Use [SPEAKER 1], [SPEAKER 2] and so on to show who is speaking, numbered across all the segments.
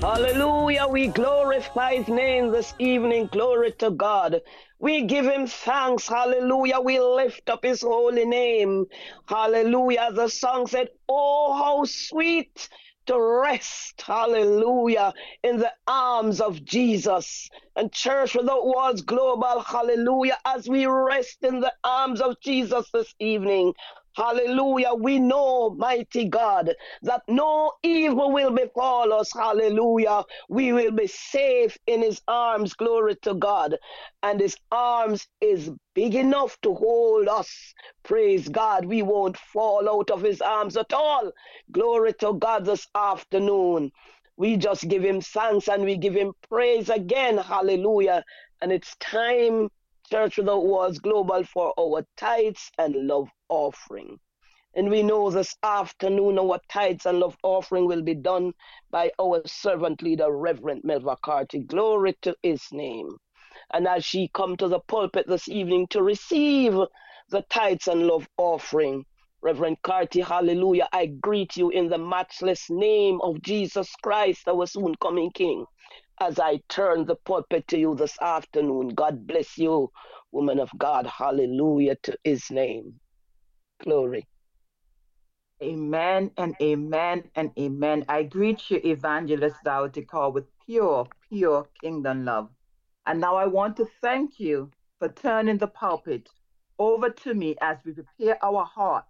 [SPEAKER 1] Hallelujah. We glorify his name this evening. Glory to God. We give him thanks. Hallelujah. We lift up his holy name. Hallelujah. The song said, oh, how sweet to rest. Hallelujah. In the arms of Jesus. And Church Without Walls Global. Hallelujah. As we rest in the arms of Jesus this evening. Hallelujah. We know, mighty God, that no evil will befall us. Hallelujah. We will be safe in his arms. Glory to God. And his arms is big enough to hold us. Praise God. We won't fall out of his arms at all. Glory to God this afternoon. We just give him thanks and we give him praise again. Hallelujah. And it's time, Church Without Walls Global, for our tithes and love offering. And we know this afternoon our tithes and love offering will be done by our servant leader, Reverend Melva Carty. Glory to his name. And as she come to the pulpit this evening to receive the tithes and love offering, Reverend Carty, hallelujah, I greet you in the matchless name of Jesus Christ, our soon coming King. As I turn the pulpit to you this afternoon, God bless you, woman of God. Hallelujah to his name. Glory.
[SPEAKER 2] Amen and amen and amen. I greet you, Evangelist Dautika, with pure, pure kingdom love. And now I want to thank you for turning the pulpit over to me as we prepare our heart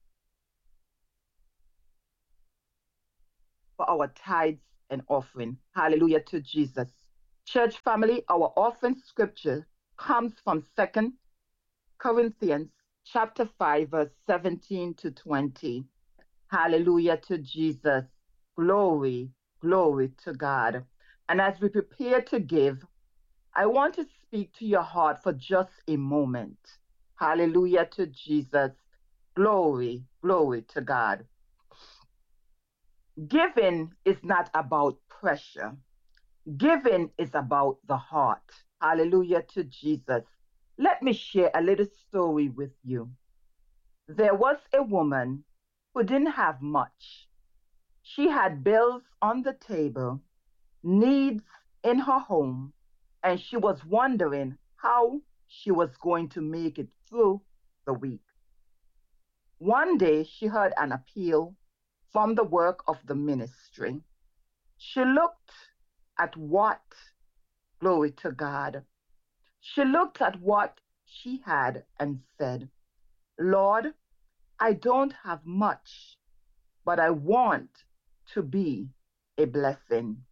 [SPEAKER 2] for our tithes and offering. Hallelujah to Jesus. Church family, our offering scripture comes from 2 Corinthians chapter 5, verse 17 to 20. Hallelujah to Jesus. Glory, glory to God. And as we prepare to give, I want to speak to your heart for just a moment. Hallelujah to Jesus. Glory, glory to God. Giving is not about pressure. Giving is about the heart. Hallelujah to Jesus. Let me share a little story with you. There was a woman who didn't have much. She had bills on the table, needs in her home, and she was wondering how she was going to make it through the week. One day she heard an appeal from the work of the ministry. She looked at what, glory to God, she looked at what she had and said, Lord, I don't have much, but I want to be a blessing.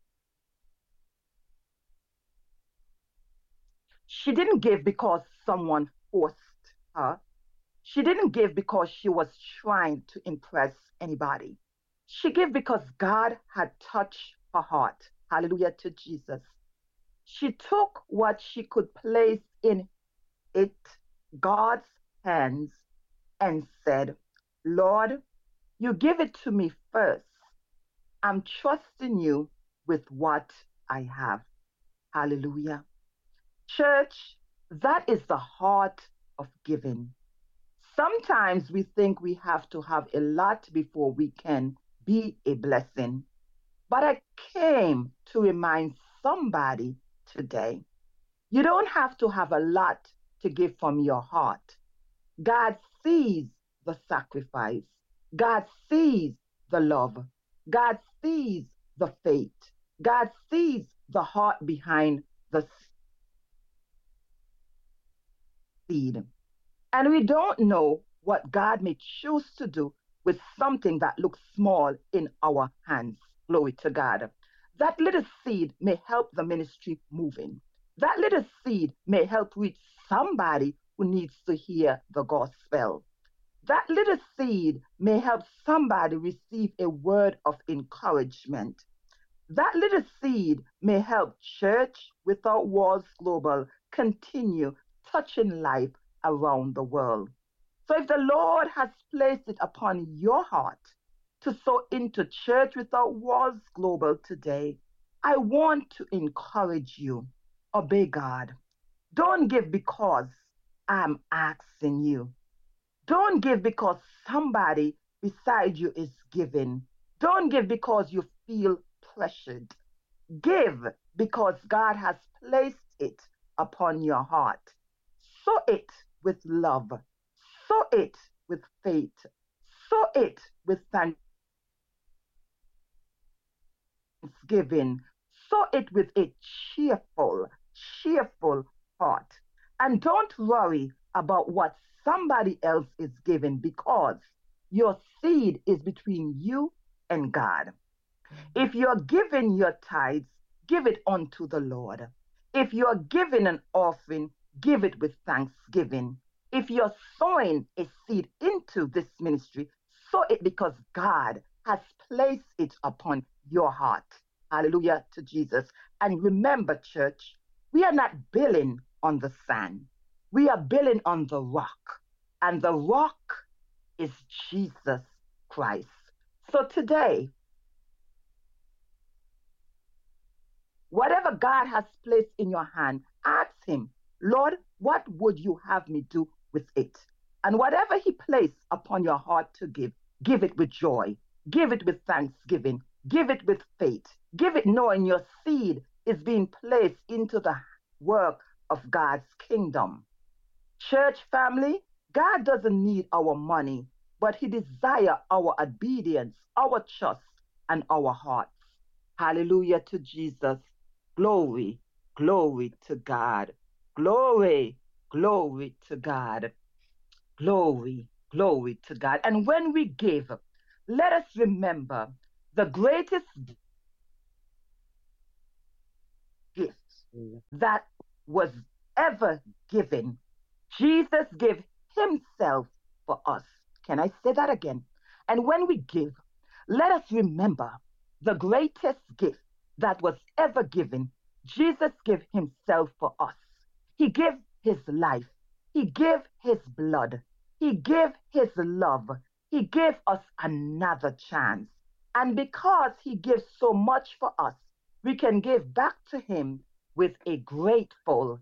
[SPEAKER 2] She didn't give because someone forced her. She didn't give because she was trying to impress anybody. She gave because God had touched her heart. Hallelujah to Jesus. She took what she could place in it, God's hands, and said, Lord, you give it to me first. I'm trusting you with what I have. Hallelujah. Church, that is the heart of giving. Sometimes we think we have to have a lot before we can be a blessing. But I came to remind somebody today, you don't have to have a lot to give from your heart. God sees the sacrifice. God sees the love. God sees the faith. God sees the heart behind the seed. And we don't know what God may choose to do with something that looks small in our hands. Glory to God. That little seed may help the ministry moving. That little seed may help reach somebody who needs to hear the gospel. That little seed may help somebody receive a word of encouragement. That little seed may help Church Without Walls Global continue touching life around the world. So if the Lord has placed it upon your heart to sow into Church Without Walls Global today, I want to encourage you. Obey God. Don't give because I'm asking you. Don't give because somebody beside you is giving. Don't give because you feel pressured. Give because God has placed it upon your heart. Sow it with love. Sow it with faith. Sow it with thanksgiving. Sow it with a cheerful heart. And don't worry about what somebody else is giving because your seed is between you and God. If you're giving your tithes, give it unto the Lord. If you're giving an offering, give it with thanksgiving. If you're sowing a seed into this ministry, sow it because God has placed it upon your heart. Hallelujah to Jesus. And remember, church, we are not building on the sand. We are building on the rock. And the rock is Jesus Christ. So today, whatever God has placed in your hand, ask Him, Lord, what would you have me do with it? And whatever He placed upon your heart to give it with joy, give it with thanksgiving, give it with faith, give it knowing your seed is being placed into the work of God's kingdom. Church family, God doesn't need our money, but He desires our obedience, our trust, and our hearts. Hallelujah to Jesus. Glory, glory to God. Glory, glory to God. Glory, glory to God. And when we give, let us remember the greatest gift that was ever given. Jesus gave Himself for us. Can I say that again? And when we give, let us remember the greatest gift that was ever given. Jesus gave Himself for us. He gave His life. He gave His blood. He gave His love. He gave us another chance. And because He gives so much for us, we can give back to Him with a grateful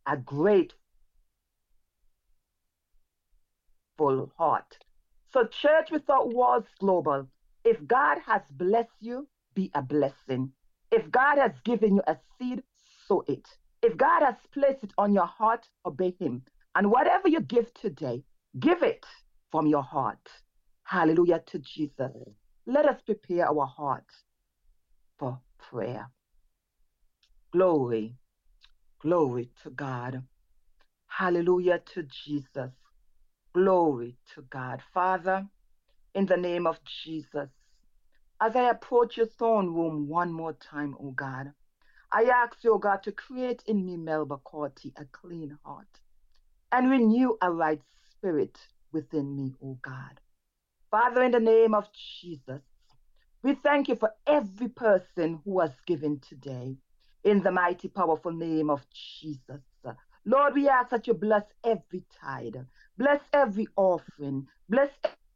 [SPEAKER 2] heart. So, Church Without Walls Global, if God has blessed you, be a blessing. If God has given you a seed, sow it. If God has placed it on your heart, obey Him. And whatever you give today, give it from your heart. Hallelujah to Jesus. Let us prepare our hearts for prayer. Glory, glory to God. Hallelujah to Jesus. Glory to God. Father, in the name of Jesus, as I approach your throne room one more time, oh God, I ask you, oh God, to create in me, Melba Corti, a clean heart and renew a right spirit within me, oh God. Father, in the name of Jesus, we thank you for every person who has given today in the mighty, powerful name of Jesus. Lord, we ask that you bless every tithe, bless every offering, bless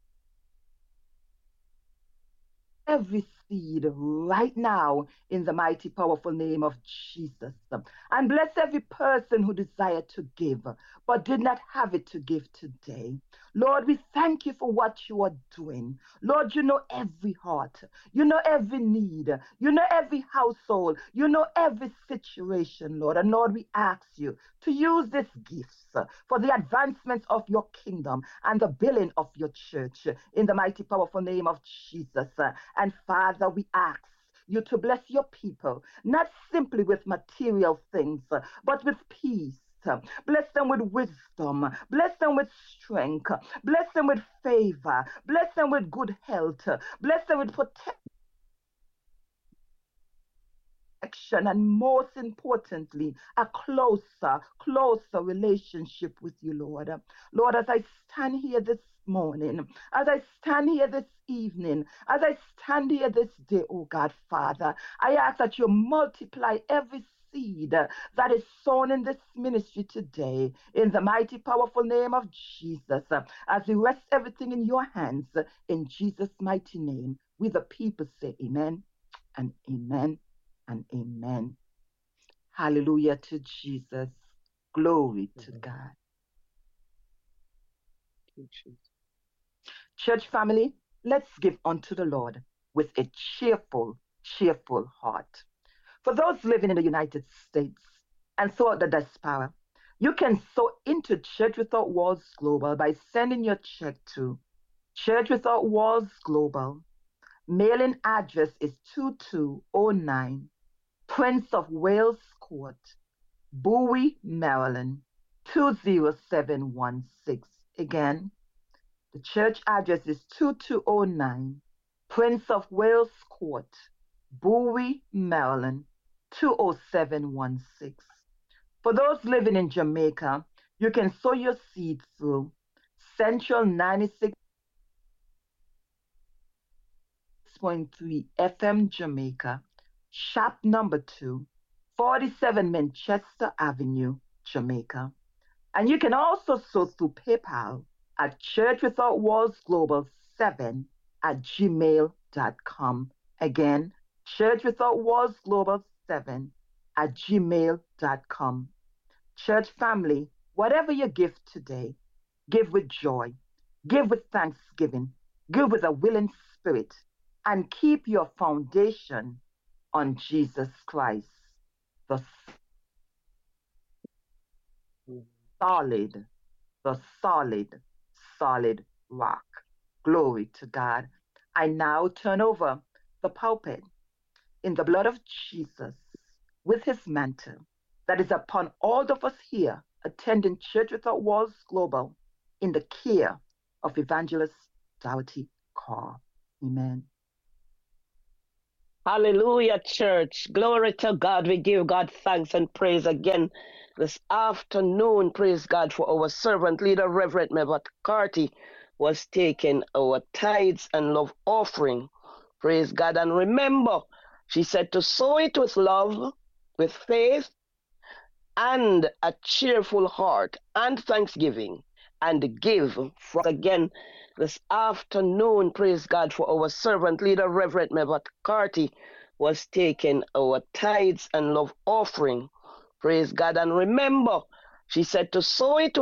[SPEAKER 2] every seed right now in the mighty, powerful name of Jesus. And bless every person who desired to give but did not have it to give today. Lord, we thank you for what you are doing. Lord, you know every heart. You know every need. You know every household. You know every situation, Lord. And Lord, we ask you to use these gifts for the advancement of your kingdom and the building of your church in the mighty, powerful name of Jesus. And Father, we ask you to bless your people, not simply with material things, but with peace. Bless them with wisdom. Bless them with strength. Bless them with favor. Bless them with good health. Bless them with protection. And most importantly, a closer relationship with you, Lord. Lord, as I stand here this morning, as I stand here this evening, as I stand here this day, oh God, Father, I ask that you multiply every seed that is sown in this ministry today in the mighty, powerful name of Jesus. As we rest everything in your hands, in Jesus' mighty name, we the people say amen and amen and amen. Hallelujah to Jesus. Glory to God. Church family, let's give unto the Lord with a cheerful heart. For those living in the United States and throughout the diaspora, you can sow into Church Without Walls Global by sending your check to Church Without Walls Global. Mailing address is 2209 Prince of Wales Court, Bowie, Maryland, 20716. Again, the church address is 2209 Prince of Wales Court, Bowie, Maryland, 20716. For those living in Jamaica, you can sow your seed through Central 96.3 FM Jamaica, shop number 2, 47 Manchester Avenue, Jamaica. And you can also sow through PayPal at churchwithoutwallsglobal7@gmail.com. Again, churchwithoutwallsglobal7@gmail.com. Church family, whatever you give today, give with joy, give with thanksgiving, give with a willing spirit, and keep your foundation on Jesus Christ, the solid rock. Glory to God. I now turn over the pulpit in the blood of Jesus with his mantle that is upon all of us here attending Church Without Walls Global in the care of Evangelist Dorothy Carr. Amen.
[SPEAKER 1] Hallelujah, church. Glory to God. We give God thanks and praise again this afternoon. Praise God for our servant leader, Reverend Mevot Carty, was taking our tithes and love offering. Praise God. And remember, she said to sow it with love, with faith, and a cheerful heart and thanksgiving, and give from again this afternoon. Praise God for our servant leader, Reverend Mevot Carty, was taking our tithes and love offering. Praise God. And remember, she said to sow it